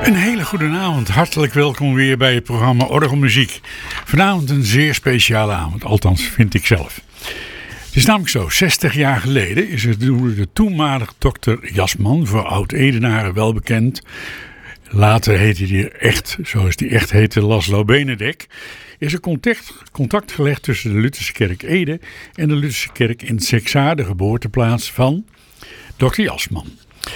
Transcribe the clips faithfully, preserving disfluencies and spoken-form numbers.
Een hele goede avond, hartelijk welkom weer bij het programma Orgelmuziek. Vanavond een zeer speciale avond, althans vind ik zelf. Het is namelijk zo, zestig jaar geleden is het door de toenmalige dokter Jasman, voor oud-Edenaren wel bekend. Later heette hij echt, zoals hij echt heette, Laszlo Benedek. Is er contact, contact gelegd tussen de Lutherse kerk Ede en de Lutherse kerk in Sexaar, de geboorteplaats van dokter Jasman.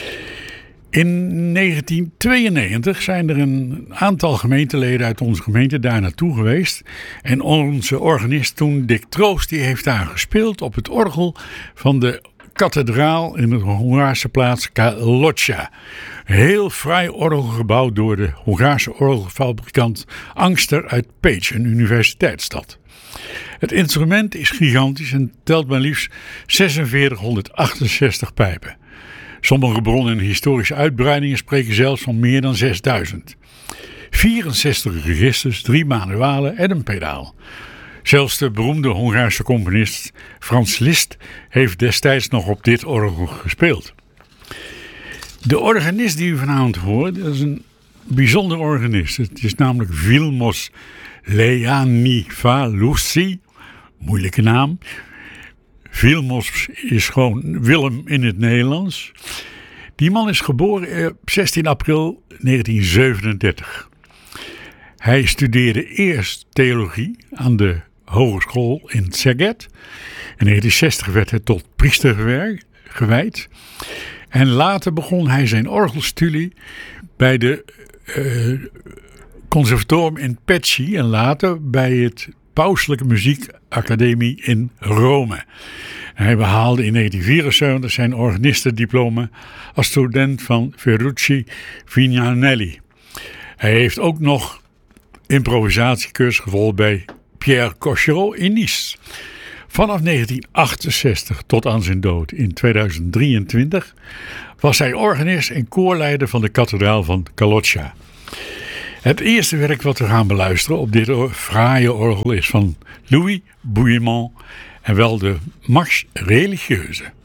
In negentien tweeënnegentig zijn er een aantal gemeenteleden uit onze gemeente daar naartoe geweest. En onze organist toen, Dick Troost, die heeft daar gespeeld op het orgel van de kathedraal in de Hongaarse plaats Kalocsa. Een heel fraai orgel gebouwd door de Hongaarse orgelfabrikant Angster uit Pécs, een universiteitsstad. Het instrument is gigantisch en telt maar liefst zesenveertighonderdachtenzestig pijpen. Sommige bronnen en historische uitbreidingen spreken zelfs van meer dan zesduizend. vierenzestig registers, drie manualen en een pedaal. Zelfs de beroemde Hongaarse componist Franz Liszt heeft destijds nog op dit orgel gespeeld. De organist die u vanavond hoort, dat is een bijzonder organist. Het is namelijk Vilmos Leanifalussi, moeilijke naam. Vilmos is gewoon Willem in het Nederlands. Die man is geboren op zestien april negentien zevenendertig. Hij studeerde eerst theologie aan de hogeschool in Szeged. In negentien zestig werd hij tot priester gewijd. En later begon hij zijn orgelstudie bij de uh, conservatorium in Pécs en later bij het Pauselijke Muziekacademie in Rome. Hij behaalde in negentien vierenzeventig zijn organistendiploma als student van Ferruccio Vignanelli. Hij heeft ook nog improvisatiecursus gevolgd bij Pierre Cochereau in Nice. Vanaf negentien achtenzestig tot aan zijn dood in tweeduizend drieëntwintig was hij organist en koorleider van de kathedraal van Kalocsa. Het eerste werk wat we gaan beluisteren op dit fraaie orgel is van Louis Bouillemont en wel de Marche Religieuse.